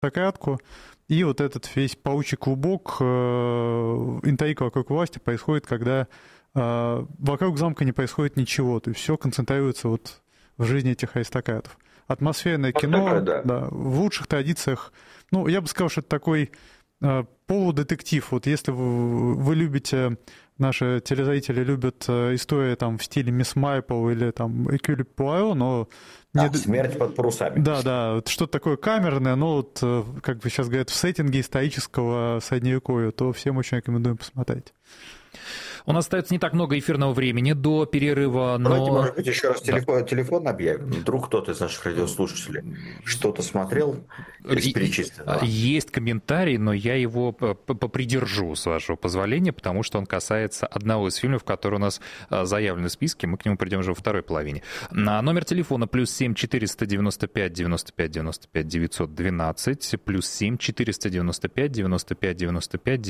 эстакадку, и вот этот весь паучий клубок, интрига вокруг власти происходит, когда вокруг замка не происходит ничего, то есть все концентрируется вот в жизни этих аристократов. Атмосферное кино, да, в лучших традициях, ну, я бы сказал, что это такой полудетектив. Вот если вы любите, наши телезрители любят истории там в стиле Мисс Марпл или там Эркюль Пуаро, но... «Смерть под парусами». Да, что-то такое камерное, но вот, как бы сейчас говорят, в сеттинге исторического средневековья, то всем очень рекомендуем посмотреть. У нас остается не так много эфирного времени до перерыва, но... Давайте, может быть, еще раз телефон объявим. Вдруг кто-то из наших радиослушателей что-то смотрел из перечисленного. Есть комментарий, но я его попридержу, с вашего позволения, потому что он касается одного из фильмов, который у нас заявлен в списке. Мы к нему придем уже во второй половине. Номер телефона +7 495 95 95 912, +7 495 95 95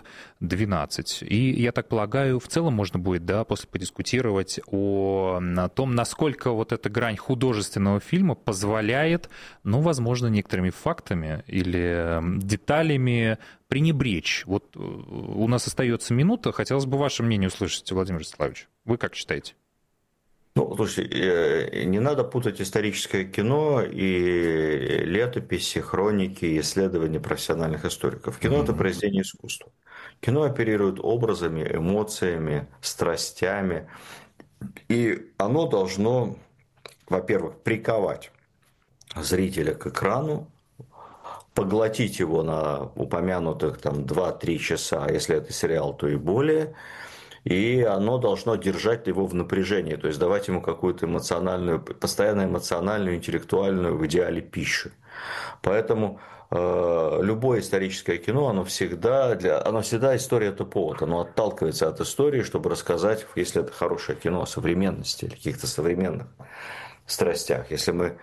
912. И я так полагаю, в целом можно будет, да, после подискутировать о том, насколько вот эта грань художественного фильма позволяет, ну, возможно, некоторыми фактами или деталями пренебречь. Вот у нас остается минута, хотелось бы ваше мнение услышать, Владимир Вячеславович. Вы как считаете? Ну, слушайте, не надо путать историческое кино и летописи, хроники, исследования профессиональных историков. Кино – это произведение искусства. Кино оперирует образами, эмоциями, страстями, и оно должно, во-первых, приковать зрителя к экрану, поглотить его на упомянутых там 2-3 часа, если это сериал, то и более, и оно должно держать его в напряжении, то есть давать ему какую-то эмоциональную, постоянно эмоциональную, интеллектуальную, в идеале, пищу. Поэтому любое историческое кино, оно всегда история – это повод, оно отталкивается от истории, чтобы рассказать, если это хорошее кино, о современности или каких-то современных страстях. Если мы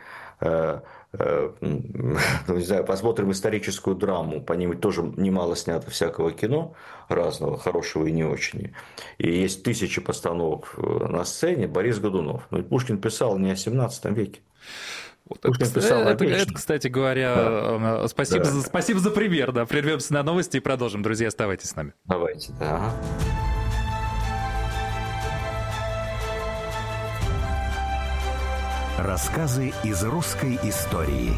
не знаю, посмотрим историческую драму, по ним тоже немало снято всякого кино разного, хорошего и не очень. И есть тысячи постановок на сцене. Борис Годунов. Ну, Пушкин писал не о 17 веке. Вот это, кстати говоря, да. Спасибо за пример. Да. Прервемся на новости и продолжим. Друзья, оставайтесь с нами. Давайте, да. Рассказы из русской истории.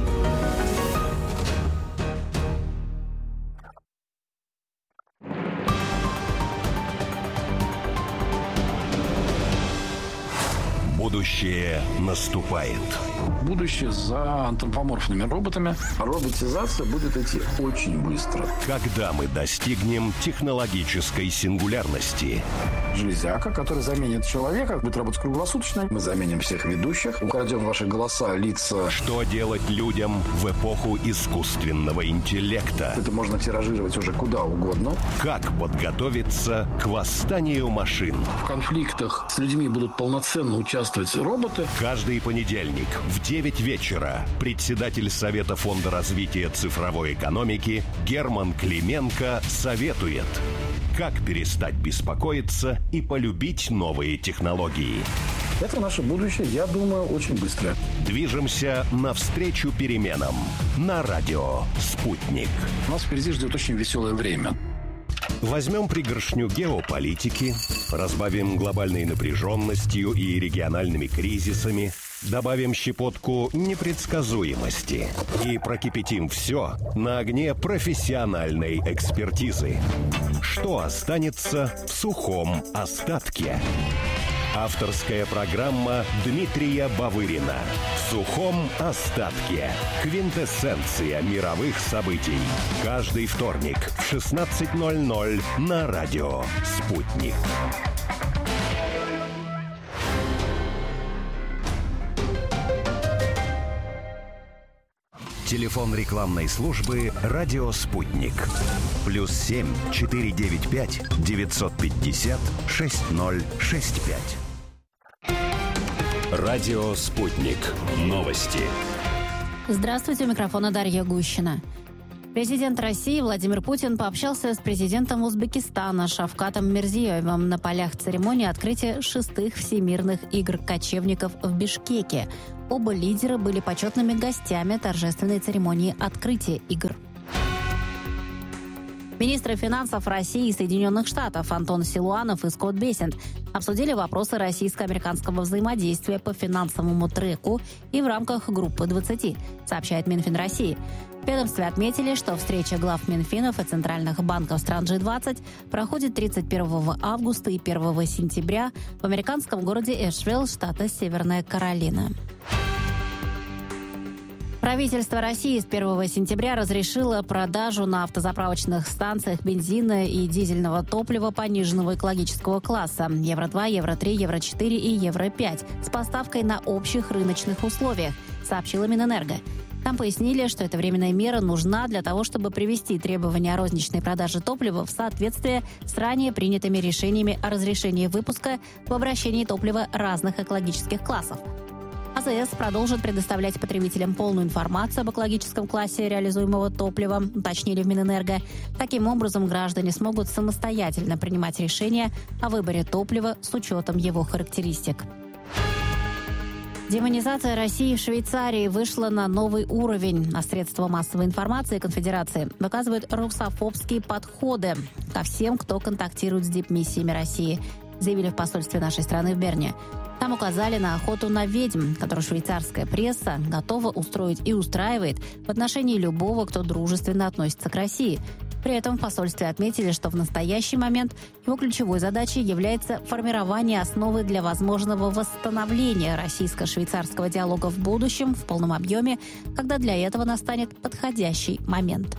Будущее наступает. Будущее за антропоморфными роботами. Роботизация будет идти очень быстро. Когда мы достигнем технологической сингулярности? Железяка, которая заменит человека, будет работать круглосуточно. Мы заменим всех ведущих, украдем ваши голоса, лица. Что делать людям в эпоху искусственного интеллекта? Это можно тиражировать уже куда угодно. Как подготовиться к восстанию машин? В конфликтах с людьми будут полноценно участвовать роботы. Каждый понедельник в 9 вечера председатель Совета Фонда развития цифровой экономики Герман Клименко советует, как перестать беспокоиться и полюбить новые технологии. Это наше будущее, я думаю, очень быстро. Движемся навстречу переменам на радио «Спутник». Нас впереди ждет очень веселое время. Возьмем пригоршню геополитики, разбавим глобальной напряженностью и региональными кризисами, добавим щепотку непредсказуемости и прокипятим все на огне профессиональной экспертизы. Что останется в сухом остатке? Авторская программа Дмитрия Бавырина. В сухом остатке. Квинтэссенция мировых событий. Каждый вторник в 16:00 на радио «Спутник». Телефон рекламной службы «Радио Спутник». +7 495 950 6065. Радио «Спутник». Новости. Здравствуйте, у микрофона Дарья Гущина. Президент России Владимир Путин пообщался с президентом Узбекистана Шавкатом Мирзиёевым на полях церемонии открытия 6-х Всемирных игр кочевников в Бишкеке. Оба лидера были почетными гостями торжественной церемонии открытия игр. Министры финансов России и Соединенных Штатов Антон Силуанов и Скотт Бессент обсудили вопросы российско-американского взаимодействия по финансовому треку и в рамках Группы 20, сообщает Минфин России. В ведомстве отметили, что встреча глав Минфинов и центральных банков стран G20 проходит 31 августа и 1 сентября в американском городе Эшвилл, штата Северная Каролина. Правительство России с 1 сентября разрешило продажу на автозаправочных станциях бензина и дизельного топлива пониженного экологического класса Евро-2, Евро-3, Евро-4 и Евро-5 с поставкой на общих рыночных условиях, сообщила Минэнерго. Там пояснили, что эта временная мера нужна для того, чтобы привести требования о розничной продаже топлива в соответствие с ранее принятыми решениями о разрешении выпуска в обращении топлива разных экологических классов. АЗС продолжит предоставлять потребителям полную информацию об экологическом классе реализуемого топлива, уточнили в Минэнерго. Таким образом, граждане смогут самостоятельно принимать решения о выборе топлива с учетом его характеристик. Демонизация России в Швейцарии вышла на новый уровень. А средства массовой информации Конфедерации выказывают русофобские подходы ко всем, кто контактирует с дипмиссиями России, заявили в посольстве нашей страны в Берне. Там указали на охоту на ведьм, которую швейцарская пресса готова устроить и устраивает в отношении любого, кто дружественно относится к России. При этом в посольстве отметили, что в настоящий момент его ключевой задачей является формирование основы для возможного восстановления российско-швейцарского диалога в будущем в полном объеме, когда для этого настанет подходящий момент.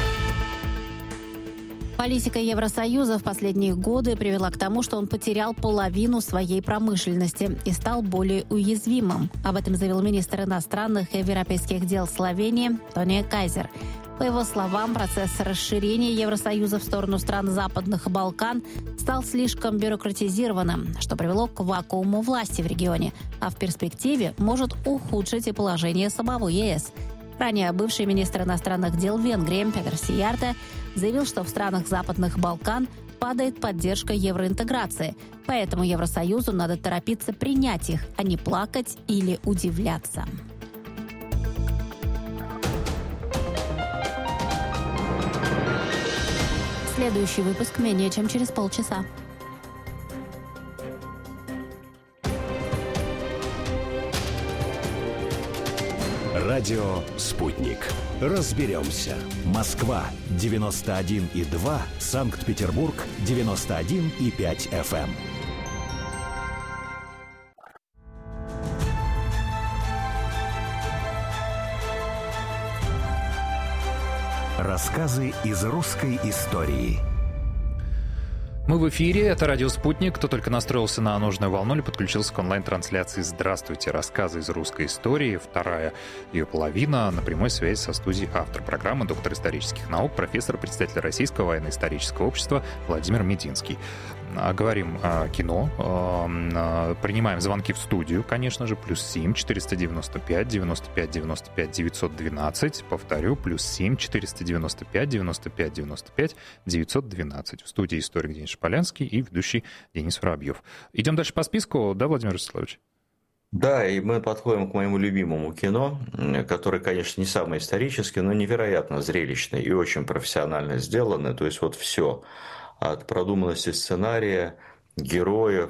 Политика Евросоюза в последние годы привела к тому, что он потерял половину своей промышленности и стал более уязвимым. Об этом заявил министр иностранных и европейских дел Словении Тони Кайзер. По его словам, процесс расширения Евросоюза в сторону стран Западных Балкан стал слишком бюрократизированным, что привело к вакууму власти в регионе, а в перспективе может ухудшить и положение самого ЕС. Ранее бывший министр иностранных дел Венгрии Петер Сиярте заявил, что в странах Западных Балкан падает поддержка евроинтеграции, поэтому Евросоюзу надо торопиться принять их, а не плакать или удивляться. Следующий выпуск менее чем через полчаса. Радио «Спутник». Разберемся. Москва 91,2, Санкт-Петербург 91,5 FM. Рассказы из русской истории. Мы в эфире, это радио «Спутник». Кто только настроился на нужную волну или подключился к онлайн-трансляции, здравствуйте. Рассказы из русской истории, вторая ее половина, на прямой связи со студией автор программы, доктор исторических наук, профессор, председатель Российского военно-исторического общества Владимир Мединский. Говорим о кино, принимаем звонки в студию, конечно же, +7 495 95 95 912, повторю, +7 495 95 95 912. В студии историк Денис Шполянский и ведущий Денис Воробьев. Идем дальше по списку, да, Владимир Вячеславович? Да, и мы подходим к моему любимому кино, которое, конечно, не самое историческое, но невероятно зрелищное и очень профессионально сделано. То есть вот все от продуманности сценария, героев,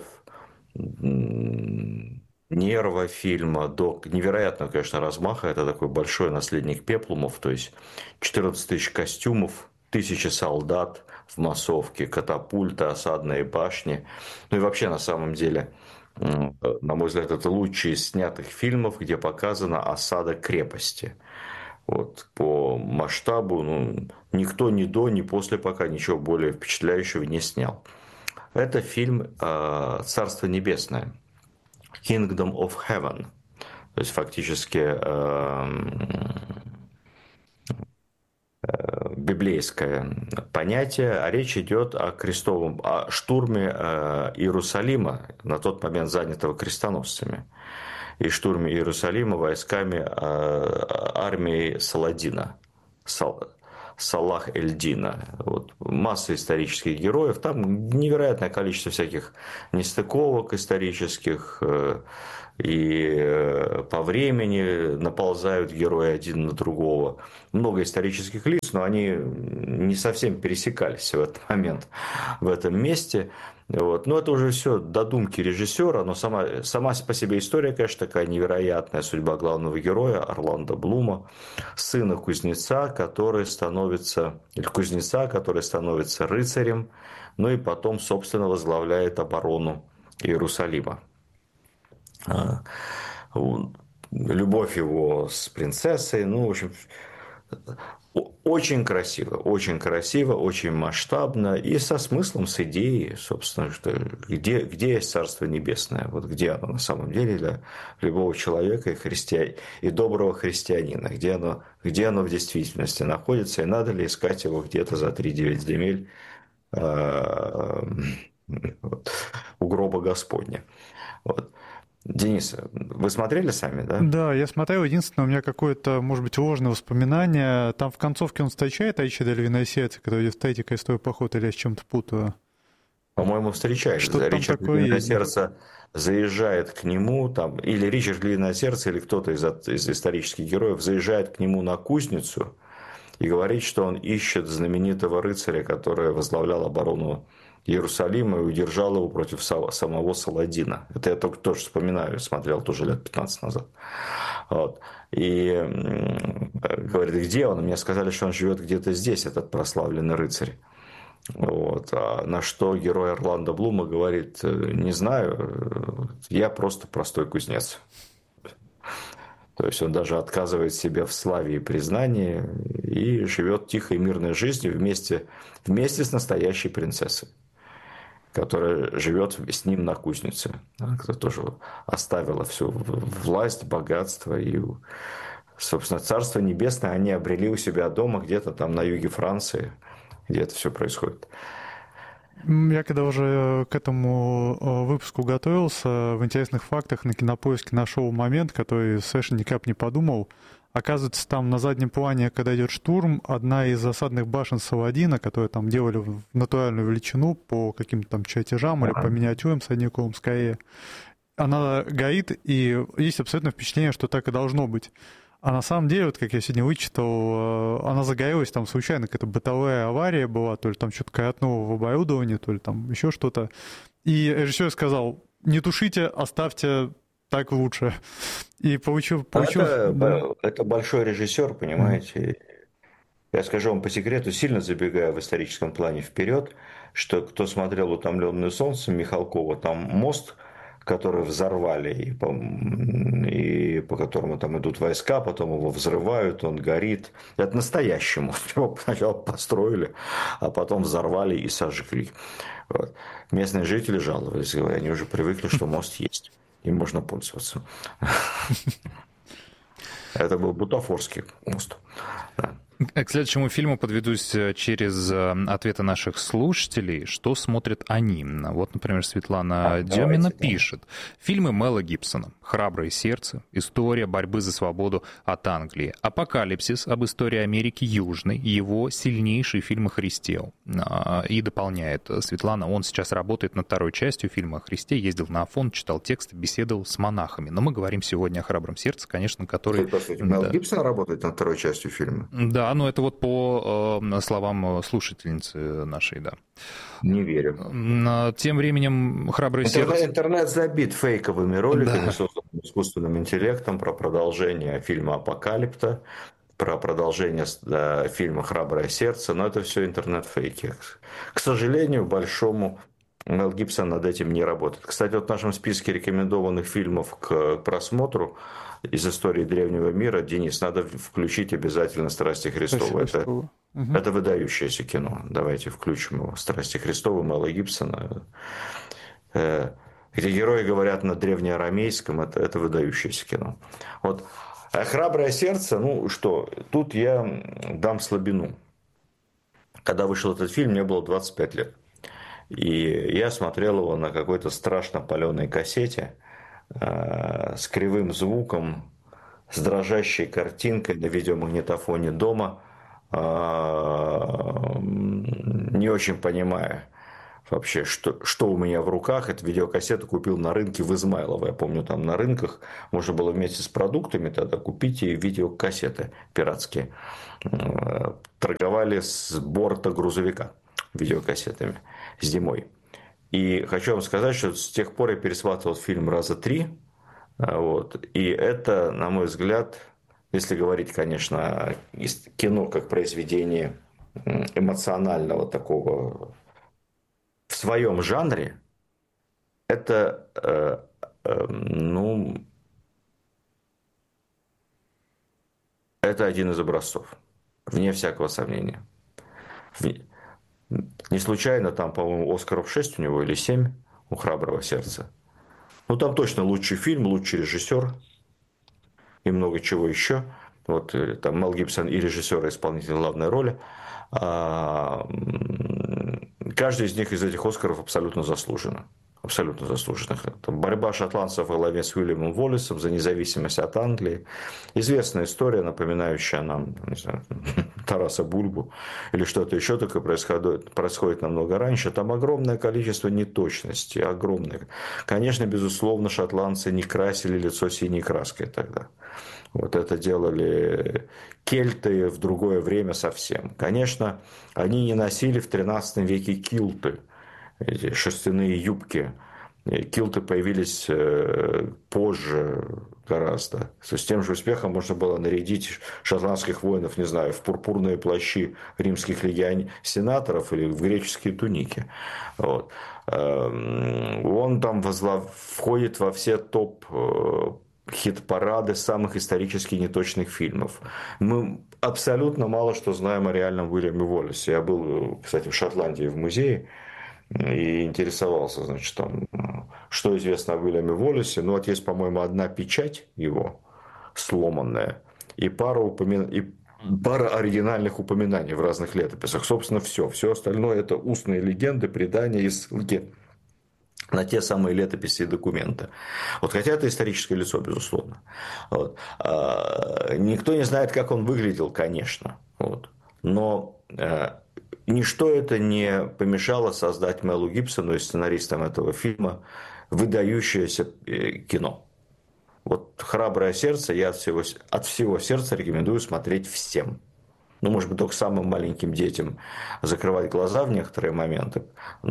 нерва фильма до невероятного, конечно, размаха. Это такой большой наследник пеплумов, то есть 14 тысяч костюмов, 1000 солдат в массовке, катапульты, осадные башни. Ну и вообще, на самом деле, на мой взгляд, это лучший из снятых фильмов, где показана осада крепости. Вот, по масштабу никто ни до, ни после пока ничего более впечатляющего не снял. Это фильм «Царство небесное», Kingdom of Heaven, то есть фактически библейское понятие, а речь идет о штурме Иерусалима, на тот момент занятого крестоносцами, и штурме Иерусалима войсками армии Саладина. Салах эль-Дина. Вот. Масса исторических героев, там невероятное количество всяких нестыковок исторических, и по времени наползают герои один на другого. Много исторических лиц, но они не совсем пересекались в этот момент, в этом месте. Вот. Но это уже все додумки режиссера, но сама по себе история, конечно, такая невероятная. Судьба главного героя Орландо Блума, сына кузнеца, который становится рыцарем, ну и потом, собственно, возглавляет оборону Иерусалима. Любовь его с принцессой, ну, в общем, очень красиво, очень масштабно и со смыслом, с идеей, собственно, что где есть Царство Небесное, вот где оно на самом деле для любого человека и доброго христианина, где оно в действительности находится, и надо ли искать его где-то за 3-9 земель у гроба Господня. Вот. Денис, вы смотрели сами, да? Да, я смотрел. Единственное, у меня какое-то, может быть, ложное воспоминание. Там в концовке он встречает Аича дель Виносердио, который идет в третий крестовый поход, или я с чем-то путаю? По-моему, встречает. Ричард Длинносердце заезжает к нему, там, или Ричард Длинносердце, или кто-то из исторических героев заезжает к нему на кузницу и говорит, что он ищет знаменитого рыцаря, который возглавлял оборону Иерусалима и удержал его против самого Саладина. Это я только тоже вспоминаю, смотрел тоже лет 15 назад. Вот. И говорит, где он? Мне сказали, что он живет где-то здесь, этот прославленный рыцарь. Вот. А на что герой Орландо Блума говорит, не знаю, я просто простой кузнец. То есть он даже отказывает себе в славе и признании и живет тихой мирной жизнью вместе с настоящей принцессой, которая живет с ним на кузнице, которая тоже оставила всю власть, богатство и, собственно, Царство Небесное они обрели у себя дома где-то там на юге Франции, где это все происходит. Я когда уже к этому выпуску готовился, в интересных фактах на Кинопоиске нашел момент, который совершенно никак не подумал. Оказывается, там на заднем плане, когда идет штурм, одна из осадных башен Саладина, которые там делали в натуральную величину по каким-то там чертежам или по миниатюрам средневековым скорее, она горит, и есть абсолютно впечатление, что так и должно быть. А на самом деле, вот как я сегодня вычитал, она загорелась, там случайно какая-то бытовая авария была, то ли там что-то коротнуло в оборудовании, то ли там еще что-то. И режиссер сказал, не тушите, оставьте, так лучше. И получил... Это большой режиссер, понимаете. Я скажу вам по секрету, сильно забегая в историческом плане вперед, что кто смотрел «Утомленное солнцем» Михалкова, там мост, который взорвали, и по которому там идут войска, потом его взрывают, он горит. Это настоящий мост. Его сначала построили, а потом взорвали и сожгли. Вот. Местные жители жаловались, говоря, они уже привыкли, что мост есть, им можно пользоваться. Это был бутафорский мост. К следующему фильму подведусь через ответы наших слушателей, что смотрят они. Вот, например, Светлана Демина пишет. Фильмы Мела Гибсона. «Храброе сердце», «История борьбы за свободу от Англии», «Апокалипсис» об истории Америки Южной, его сильнейший фильм о Христе. И дополняет Светлана, он сейчас работает над второй частью фильма о Христе, ездил на Афон, читал тексты, беседовал с монахами. Но мы говорим сегодня о «Храбром сердце», конечно, который... Мел Гибсон работает над второй частью фильма? Да, ну это вот по словам слушательницы нашей, да. Не верю. Тем временем «Храброе сердце». Интернет забит фейковыми роликами, созданными искусственным интеллектом про продолжение фильма «Апокалипта», про продолжение фильма «Храброе сердце», но это все интернет-фейки. К сожалению, большому, Мел Гибсон над этим не работает. Кстати, вот в нашем списке рекомендованных фильмов к просмотру из истории древнего мира, Денис, надо включить обязательно «Страсти Христовы». Это выдающееся кино. Давайте включим его. «Страсти Христовы» Мела Гибсона. Где герои говорят на древнеарамейском, это выдающееся кино. Вот. А «Храброе сердце», ну что, тут я дам слабину. Когда вышел этот фильм, мне было 25 лет. И я смотрел его на какой-то страшно паленой кассете, с кривым звуком, с дрожащей картинкой на видеомагнитофоне дома. не очень понимаю вообще, что у меня в руках. Эту видеокассету купил на рынке в Измайлово. Я помню, там на рынках можно было вместе с продуктами тогда купить и видеокассеты пиратские. Торговали с борта грузовика видеокассетами зимой. И хочу вам сказать, что с тех пор я пересматривал фильм раза 3. Вот. И это, на мой взгляд, если говорить, конечно, кино как произведение эмоционального такого в своем жанре, это, это один из образцов, вне всякого сомнения. Не случайно там, по-моему, Оскаров 6 у него или 7 у «Храброго сердца». Ну, там точно лучший фильм, лучший режиссер и много чего еще. Вот там Мел Гибсон и режиссер, и исполнитель главной роли. Каждый из них, из этих Оскаров, абсолютно заслуженно. Абсолютно заслуженных. Борьба шотландцев во главе с Уильямом Уоллесом за независимость от Англии. Известная история, напоминающая нам, не знаю, Тараса Бульбу или что-то еще такое происходит намного раньше. Там огромное количество неточностей, огромное. Конечно, безусловно, шотландцы не красили лицо синей краской тогда. Вот это делали кельты в другое время совсем. Конечно, они не носили в 13 веке килты, эти шерстяные юбки. Килты появились позже гораздо. То есть с тем же успехом можно было нарядить шотландских воинов, не знаю, в пурпурные плащи римских сенаторов или в греческие туники. Вот. Он там входит во все топ хит-парады самых исторически неточных фильмов. Мы абсолютно мало что знаем о реальном Уильяме Уоллесе. Я был, кстати, в Шотландии в музее и интересовался, значит, там, что известно о Уильяме Уоллесе. Ну, вот есть, по-моему, одна печать его сломанная и пара оригинальных упоминаний в разных летописях. Собственно, все. Все остальное это устные легенды, предания и ссылки на те самые летописи и документы. Вот, хотя это историческое лицо, безусловно. Вот. Никто не знает, как он выглядел, конечно. Вот. Но ничто это не помешало создать Мелу Гибсону и сценаристам этого фильма выдающееся кино. Вот «Храброе сердце» я от всего сердца рекомендую смотреть всем. Ну, может быть, только самым маленьким детям закрывать глаза в некоторые моменты,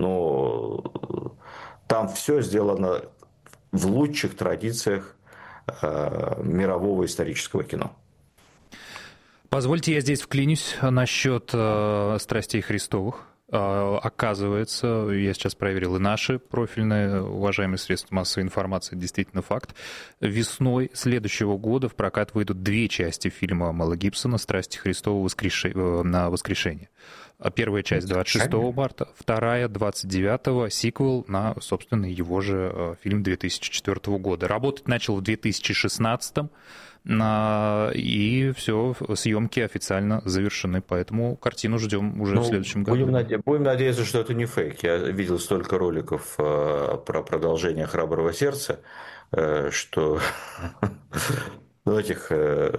но там все сделано в лучших традициях мирового исторического кино. Позвольте, я здесь вклинюсь насчет страстей Христовых. Оказывается, я сейчас проверил и наши профильные уважаемые средства массовой информации, действительно факт. Весной следующего года в прокат выйдут 2 части фильма Мела Гибсона «Страсти Христовы на воскрешение». Первая часть 26 марта, вторая 29-го, сиквел на, собственно, его же фильм 2004 года. Работать начал в 2016-м, и все, съемки официально завершены, поэтому картину ждем уже в следующем году. Будем надеяться, что это не фейк. Я видел столько роликов про продолжение «Храброго сердца», что этих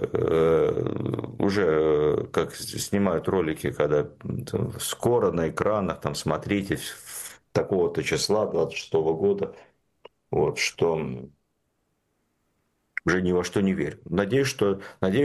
уже как снимают ролики, когда скоро на экранах, там, смотрите, такого-то числа, 26-го года, вот, что уже ни во что не верю. Надеюсь, что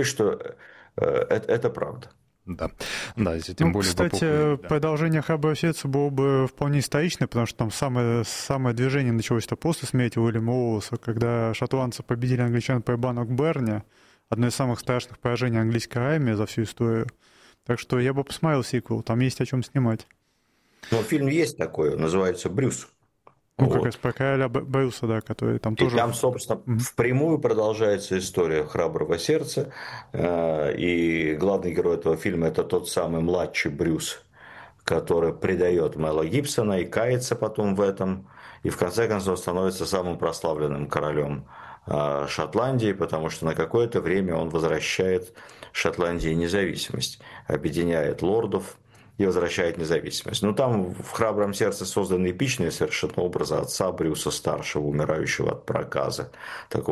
это правда. Да, тем более. Кстати, продолжение «Храброго сердца» было бы вполне историчное, потому что там самое движение началось-то после смерти Уильяма Уоллеса, когда шотландцы победили англичан при Баннокберне, одно из самых страшных поражений английской армии за всю историю. Так что я бы посмотрел сиквел, там есть о чем снимать. Но фильм есть такой, называется «Брюс». Ну, вот. Как раз про короля Брюса, да, который там тоже... И там, собственно, впрямую продолжается история «Храброго сердца». И главный герой этого фильма – это тот самый младший Брюс, который предает Мела Гибсона и кается потом в этом. И в конце концов становится самым прославленным королем Шотландии, потому что на какое-то время он возвращает Шотландии независимость, объединяет лордов и возвращает независимость. Но там в «Храбром сердце» созданы эпичные совершенно образы отца Брюса старшего, умирающего от проказа. Такого